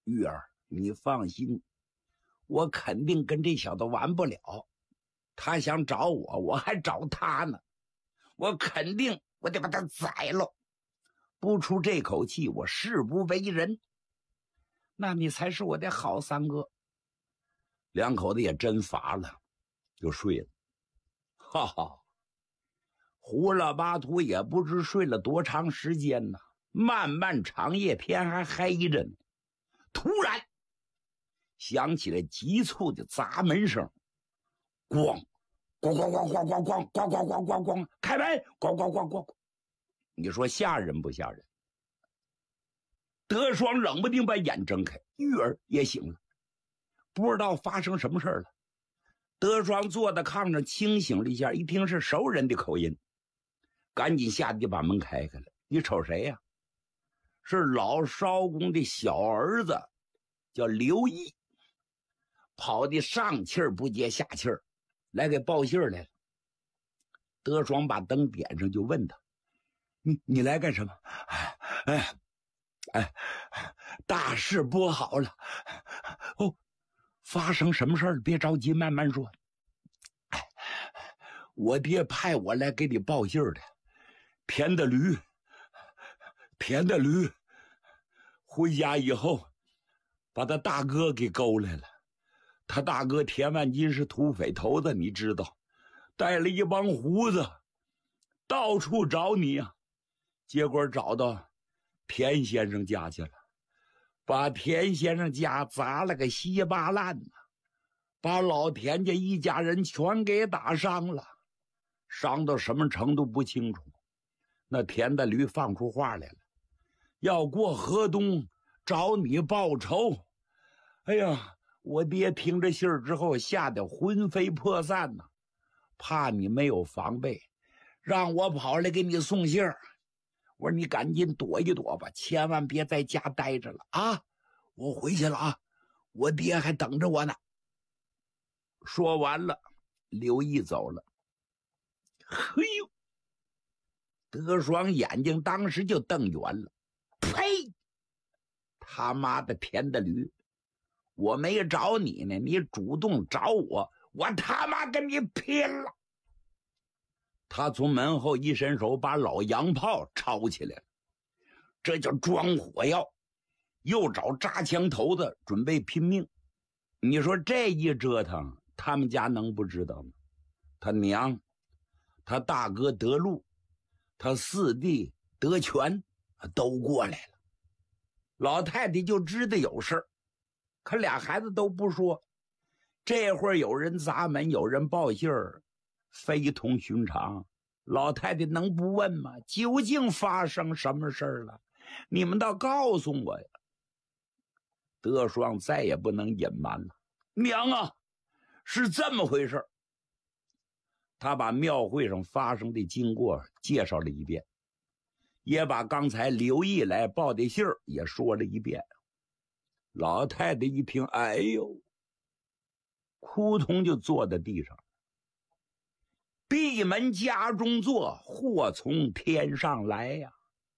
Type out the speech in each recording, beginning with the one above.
玉儿，你放心，我肯定跟这小子完不了。他想找我，我还找他呢。我肯定我得把他宰了，不出这口气，我誓不为人。那你才是我的好三哥。两口子也真乏了，就睡了。哈哈，胡了巴图也不知睡了多长时间呢。漫漫长夜，天还黑着呢。突然响起了急促的砸门声，咣咣咣咣咣咣咣咣咣咣咣咣，开门！咣咣咣咣。你说吓人不吓人？德双冷不丁把眼睁开，玉儿也醒了，不知道发生什么事了。德双坐在炕上清醒了一下，一听是熟人的口音，赶紧下地把门开开了。你瞅谁呀？是老艄公的小儿子，叫刘毅，跑的上气儿不接下气儿，来给报信来了。德双把灯点上，就问他：你来干什么？大事不好了！哦，发生什么事儿？别着急，慢慢说。我爹派我来给你报信的，田的驴回家以后把他大哥给勾来了。他大哥田万金是土匪头子，你知道，带了一帮胡子到处找你啊，结果找到田先生家去了，把田先生家砸了个稀巴烂呢，把老田家一家人全给打伤了，伤到什么程度不清楚。那田的驴放出话来了，要过河东找你报仇。哎呀，我爹听着信儿之后吓得魂飞魄散呢，怕你没有防备，让我跑来给你送信儿。我说你赶紧躲一躲吧，千万别在家待着了啊！我回去了啊，我爹还等着我呢。说完了，刘毅走了。嘿呦，德双眼睛当时就瞪圆了。呸！他妈的田的驴，我没找你呢，你主动找我，我他妈跟你拼了！他从门后一伸手，把老洋炮抄起来了，这叫装火药，又找扎枪头子准备拼命。你说这一折腾，他们家能不知道吗？他娘，他大哥德禄，他四弟德全都过来了。老太太就知道有事儿，可俩孩子都不说。这会儿有人砸门，有人报信儿，非同寻常。老太太能不问吗？究竟发生什么事儿了？你们倒告诉我呀！德双再也不能隐瞒了。娘啊，是这么回事。他把庙会上发生的经过介绍了一遍，也把刚才刘毅来报的信儿也说了一遍。老太太一听，哎呦，扑通就坐在地上。闭门家中坐，祸从天上来呀！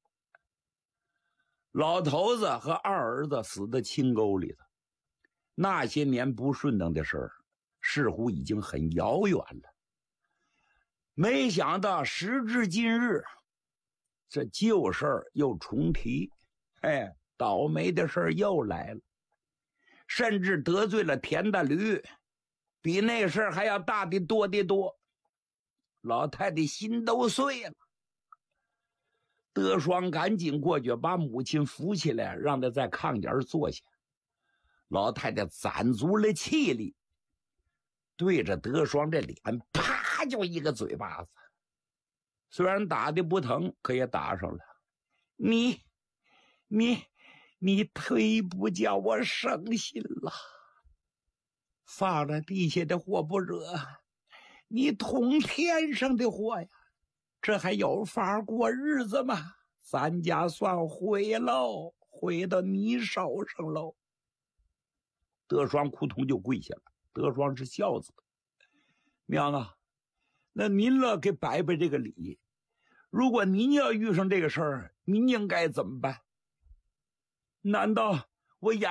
老头子和二儿子死在清沟里头，那些年不顺当的事儿似乎已经很遥远了。没想到时至今日，这旧事儿又重提，倒霉的事儿又来了，甚至得罪了田大驴，比那事儿还要大的多的多。老太太心都碎了。德双赶紧过去把母亲扶起来，让她在炕沿坐下。老太太攒足了气力，对着德双这脸啪就一个嘴巴子，虽然打的不疼，可也打上了。你忒不叫我省心了，放了地下的祸不惹，你捅天上的祸呀，这还有法过日子吗？咱家算毁喽，毁到你手上喽。德双扑通就跪下了。德双是孝子，娘啊，那您了给摆摆这个礼，如果您要遇上这个事儿，您应该怎么办？难道我眼